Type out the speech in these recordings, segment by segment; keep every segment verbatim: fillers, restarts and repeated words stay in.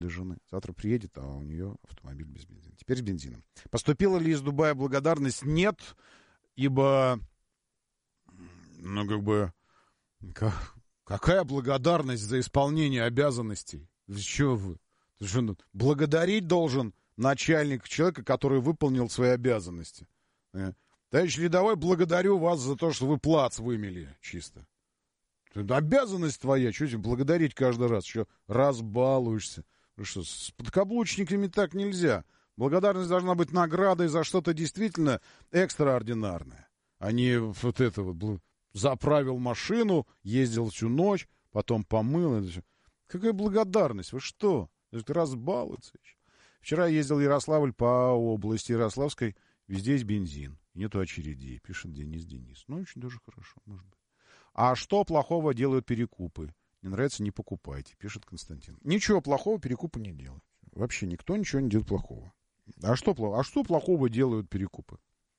для жены. Завтра приедет, а у нее автомобиль без бензина. Теперь с бензином. Поступила ли из Дубая благодарность? Нет, ибо, ну, как бы, как, какая благодарность за исполнение обязанностей? Что вы? Ты что, благодарить должен начальник человека, который выполнил свои обязанности. Товарищ рядовой, благодарю вас за то, что вы плац вымели чисто. Это обязанность твоя, что тебе благодарить каждый раз? Что, разбалуешься? Ну что, с подкаблучниками так нельзя. Благодарность должна быть наградой за что-то действительно экстраординарное. А не вот это вот, заправил машину, ездил всю ночь, потом помыл. Какая благодарность? Вы что? Разбалуется еще. Вчера ездил в Ярославль по области Ярославской, везде есть бензин. Нету очередей, пишет Денис Денис. Ну, очень даже хорошо, может быть. А что плохого делают перекупы? Не нравится, не покупайте, пишет Константин. Ничего плохого перекупы не делают. Вообще никто ничего не делает плохого. А что, а что плохого делают перекупы?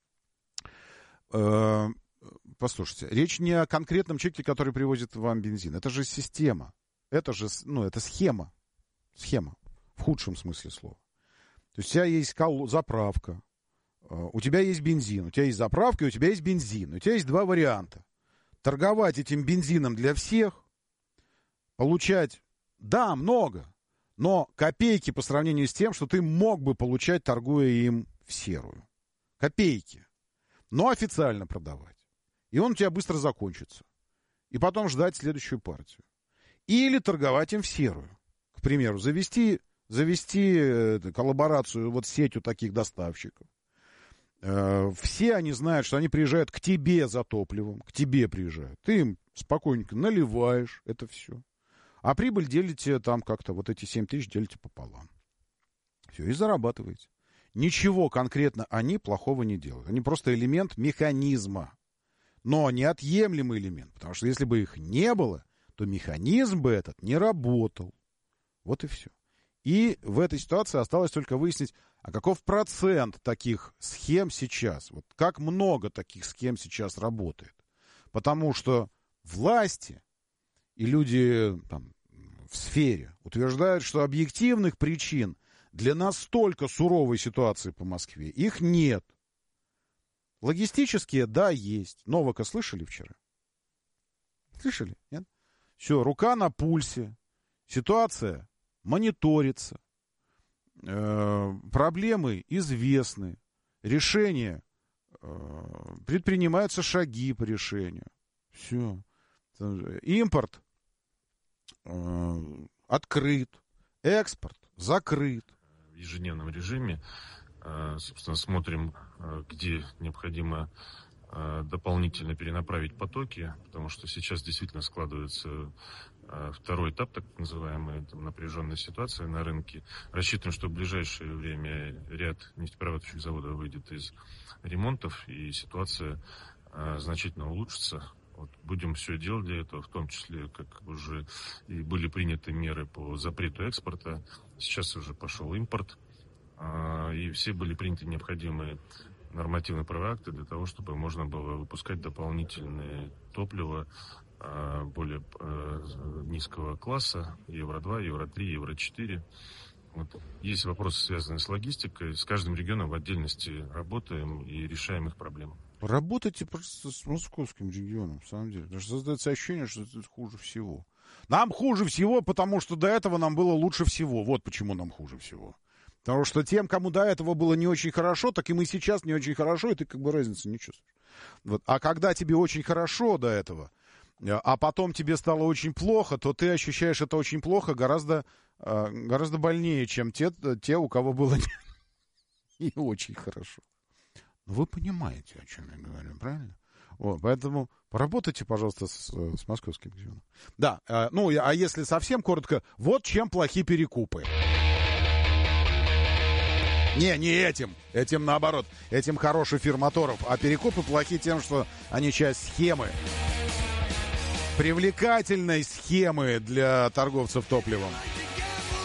Э-э- послушайте, речь не о конкретном человеке, который привозит вам бензин. Это же система. Это же, ну, это схема. Схема. В худшем смысле слова. То есть у тебя есть кол- заправка, у тебя есть бензин, у тебя есть заправка, и у тебя есть бензин. У тебя есть два варианта. Торговать этим бензином для всех, получать, да, много, но копейки по сравнению с тем, что ты мог бы получать, торгуя им в серую. Копейки. Но официально продавать. И он у тебя быстро закончится. И потом ждать следующую партию. Или торговать им в серую. К примеру, завести, завести э, коллаборацию вот с сетью таких доставщиков. Все они знают, что они приезжают к тебе за топливом, к тебе приезжают. Ты им спокойненько наливаешь это все. А прибыль делите там как-то, вот эти семь тысяч делите пополам. Все, и зарабатываете. Ничего конкретно они плохого не делают. Они просто элемент механизма. Но неотъемлемый элемент. Потому что если бы их не было, то механизм бы этот не работал. Вот и все. И в этой ситуации осталось только выяснить, а каков процент таких схем сейчас? Вот как много таких схем сейчас работает? Потому что власти и люди там, в сфере утверждают, что объективных причин для настолько суровой ситуации по Москве их нет. Логистические, да, есть. Новака слышали вчера? Слышали? Нет? Все, рука на пульсе. Ситуация мониторится. Э, проблемы известны. Решения, э, предпринимаются шаги по решению. Все. Импорт э, открыт. Экспорт закрыт. В ежедневном режиме, э, собственно, смотрим, э, где необходимо дополнительно перенаправить потоки, потому что сейчас действительно складывается второй этап, так называемая там, напряженная ситуация на рынке. Рассчитываем, что в ближайшее время ряд нефтеперерабатывающих заводов выйдет из ремонтов, и ситуация а, значительно улучшится. Вот, будем все делать для этого, в том числе, как уже и были приняты меры по запрету экспорта. Сейчас уже пошел импорт, а, и все были приняты необходимые нормативные правовые акты для того, чтобы можно было выпускать дополнительное топливо э, более э, низкого класса, евро два, евро три, евро четыре. Вот. Есть вопросы, связанные с логистикой. С каждым регионом в отдельности работаем и решаем их проблемы. Работайте просто с московским регионом, в самом деле. Даже создается ощущение, что это хуже всего. Нам хуже всего, потому что до этого нам было лучше всего. Вот почему нам хуже всего. Потому что тем, кому до этого было не очень хорошо, так и мы сейчас не очень хорошо, и ты как бы разницы не чувствуешь. Вот. А когда тебе очень хорошо до этого, а потом тебе стало очень плохо, то ты ощущаешь это очень плохо гораздо, гораздо больнее, чем те, те у кого было не, не очень хорошо. Ну, вы понимаете, о чем я говорю, правильно? Вот, поэтому поработайте, пожалуйста, с, с московским регионом. Да, ну, а если совсем коротко, вот чем плохи перекупы. Не, не этим. Этим наоборот. Этим хороший эфир моторов. А перекупы плохи тем, что они часть схемы. Привлекательной схемы для торговцев топливом.